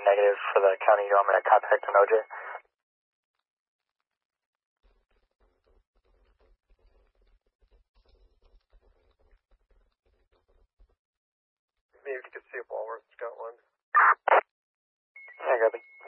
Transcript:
negative for the county. You want me to contact an OJ? Maybe you could see if Walworth's got one. Yeah, copy.